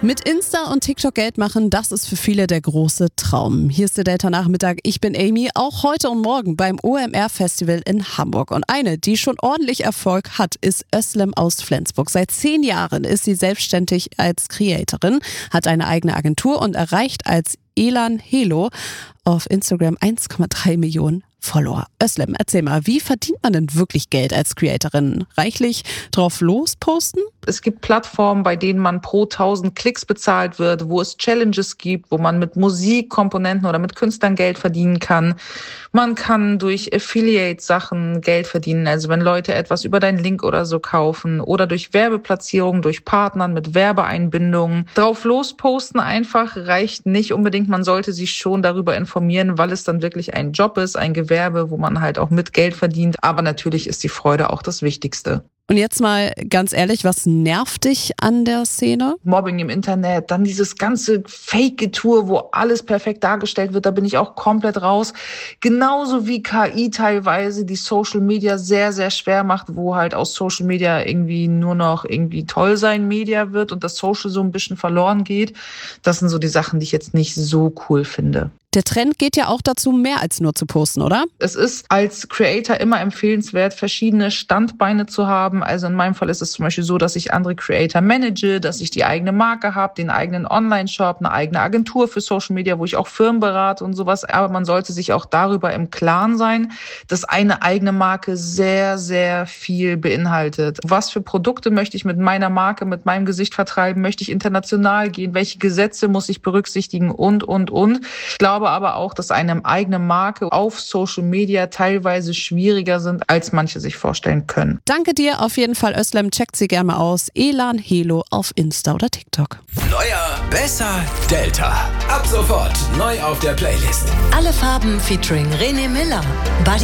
Mit Insta und TikTok Geld machen, das ist für viele der große Traum. Hier ist der Delta-Nachmittag, ich bin Amy, auch heute und morgen beim OMR-Festival in Hamburg. Und eine, die schon ordentlich Erfolg hat, ist Özlem aus Flensburg. Seit 10 Jahren ist sie selbstständig als Creatorin, hat eine eigene Agentur und erreicht als Elan Helo auf Instagram 1,3 Millionen Follower. Özlem, erzähl mal, wie verdient man denn wirklich Geld als Creatorin? Reichlich drauf losposten? Es gibt Plattformen, bei denen man pro 1000 Klicks bezahlt wird, wo es Challenges gibt, wo man mit Musikkomponenten oder mit Künstlern Geld verdienen kann. Man kann durch Affiliate-Sachen Geld verdienen, also wenn Leute etwas über deinen Link oder so kaufen oder durch Werbeplatzierungen, durch Partnern mit Werbeeinbindungen. Drauf losposten einfach reicht nicht unbedingt. Man sollte sich schon darüber informieren, weil es dann wirklich ein Job ist, ein Gewerbe, wo man halt auch mit Geld verdient. Aber natürlich ist die Freude auch das Wichtigste. Und jetzt mal ganz ehrlich, was nervt dich an der Szene? Mobbing im Internet, dann dieses ganze Fake-Getue, wo alles perfekt dargestellt wird, da bin ich auch komplett raus. Genauso wie KI teilweise die Social Media sehr, sehr schwer macht, wo halt aus Social Media irgendwie nur noch irgendwie toll sein Media wird und das Social so ein bisschen verloren geht. Das sind so die Sachen, die ich jetzt nicht so cool finde. Der Trend geht ja auch dazu, mehr als nur zu posten, oder? Es ist als Creator immer empfehlenswert, verschiedene Standbeine zu haben. Also in meinem Fall ist es zum Beispiel so, dass ich andere Creator manage, dass ich die eigene Marke habe, den eigenen Online-Shop, eine eigene Agentur für Social Media, wo ich auch Firmen berate und sowas. Aber man sollte sich auch darüber im Klaren sein, dass eine eigene Marke sehr, sehr viel beinhaltet. Was für Produkte möchte ich mit meiner Marke, mit meinem Gesicht vertreiben? Möchte ich international gehen? Welche Gesetze muss ich berücksichtigen? Und. Ich glaube aber auch, dass eine eigene Marke auf Social Media teilweise schwieriger sind, als manche sich vorstellen können. Danke dir auf jeden Fall, Özlem. Checkt sie gerne mal aus. Elan Helo auf Insta oder TikTok. Neuer, besser, Delta. Ab sofort neu auf der Playlist. Alle Farben featuring René Miller. Buddy